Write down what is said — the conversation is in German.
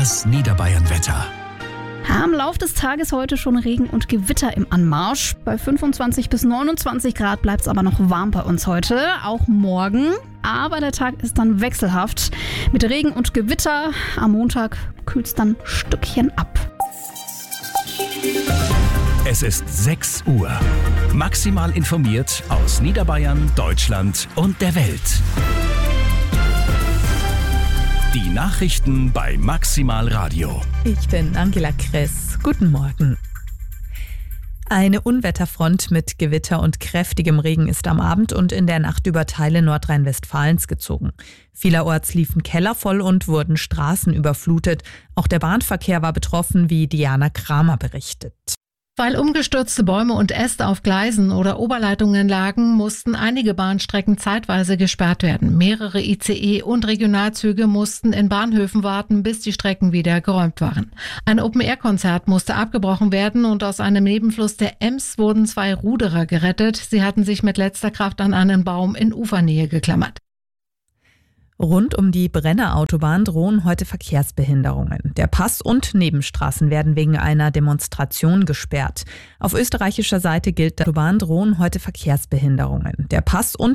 Das Niederbayern-Wetter. Am Lauf des Tages heute schon Regen und Gewitter im Anmarsch. Bei 25 bis 29 Grad bleibt es aber noch warm bei uns heute, auch morgen. Aber der Tag ist dann wechselhaft. Mit Regen und Gewitter am Montag kühlt es dann ein Stückchen ab. Es ist 6 Uhr. Maximal informiert aus Niederbayern, Deutschland und der Welt. Die Nachrichten bei Maximal Radio. Ich bin Angela Kress. Guten Morgen. Eine Unwetterfront mit Gewitter und kräftigem Regen ist am Abend und in der Nacht über Teile Nordrhein-Westfalens gezogen. Vielerorts liefen Keller voll und wurden Straßen überflutet. Auch der Bahnverkehr war betroffen, wie Diana Kramer berichtet. Weil umgestürzte Bäume und Äste auf Gleisen oder Oberleitungen lagen, mussten einige Bahnstrecken zeitweise gesperrt werden. Mehrere ICE- und Regionalzüge mussten in Bahnhöfen warten, bis die Strecken wieder geräumt waren. Ein Open-Air-Konzert musste abgebrochen werden und aus einem Nebenfluss der Ems wurden 2 Ruderer gerettet. Sie hatten sich mit letzter Kraft an einen Baum in Ufernähe geklammert. Rund um die Brennerautobahn drohen heute Verkehrsbehinderungen. Der Pass und Nebenstraßen werden wegen einer Demonstration gesperrt. Auf österreichischer Seite gilt, der Autobahn drohen heute Verkehrsbehinderungen. Der Pass und